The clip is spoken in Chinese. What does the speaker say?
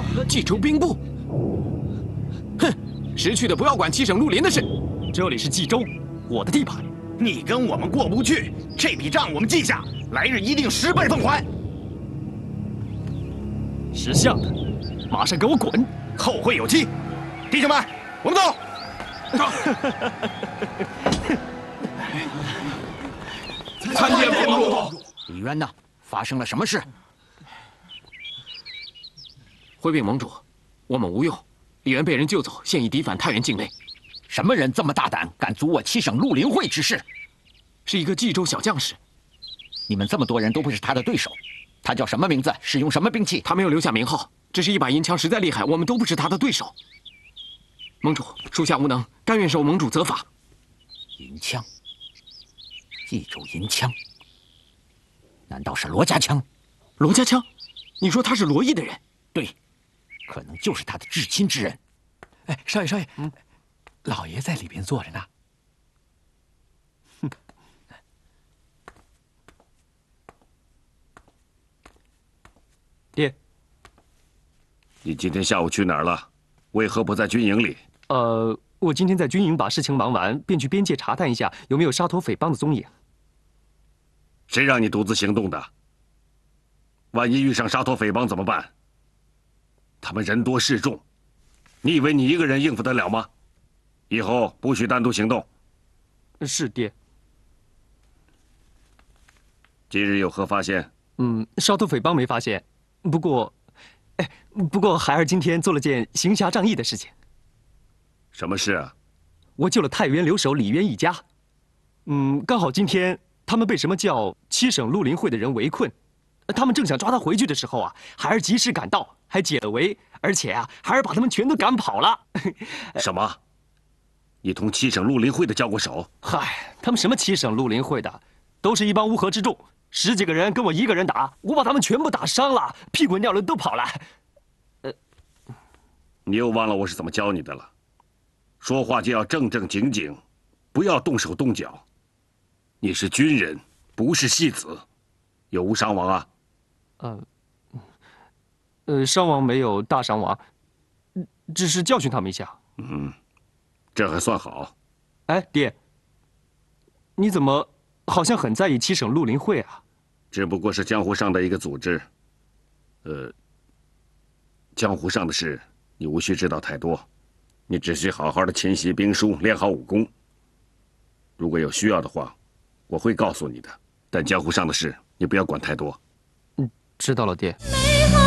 冀州兵部。哼，识趣的不要管七省绿林的事。 这里是冀州，我的地盘。 你跟我们过不去，这笔账我们记下，来日一定10倍奉还。 识相的，马上给我滚！ 后会有期。弟兄们，我们走。 参见盟主。 李渊呢？发生了什么事？ 回禀盟主，我们无用。李渊被人救走，现已抵返太原境内。 什么人这么大胆，敢阻我七省绿林会之事？ 是一个冀州小将士。 你们这么多人都不是他的对手。他叫什么名字？使用什么兵器？ 他没有留下名号，只是一把银枪实在厉害，我们都不是他的对手。盟主，属下无能，甘愿受盟主责罚。 银枪，冀州银枪，难道是罗家枪？ 罗家枪？你说他是罗毅的人？ 对，可能就是他的至亲之人。 哎，少爷，老爷在里边坐着呢。 爹， 你今天下午去哪儿了？为何不在军营里？ 我今天在军营把事情忙完，便去边界查探一下有没有沙陀匪帮的踪影。 谁让你独自行动的？万一遇上沙陀匪帮怎么办？他们人多势众，你以为你一个人应付得了吗？以后不许单独行动。 是爹。 今日有何发现？ 沙陀匪帮没发现，不过孩儿今天做了件行侠仗义的事情。 什么事啊？ 我救了太原留守李渊一家。刚好今天他们被什么叫七省绿林会的人围困，他们正想抓他回去的时候啊，孩儿及时赶到，还解了围，而且啊，孩儿把他们全都赶跑了。 什么？你同七省绿林会的交过手？ 嗨，他们什么七省绿林会的，都是一帮乌合之众，10几个人跟我一个人打，我把他们全部打伤了，屁滚尿流都跑了。 你又忘了我是怎么教你的了？说话就要正正经经，不要动手动脚。你是军人，不是戏子，有无伤亡啊？ 伤亡没有大伤亡，只是教训他们一下。 这还算好。 哎，爹，你怎么好像很在意七省绿林会啊？ 只不过是江湖上的一个组织。江湖上的事你无需知道太多，你只需好好的勤习兵书，练好武功。如果有需要的话，我会告诉你的。但江湖上的事你不要管太多。 知道了，爹。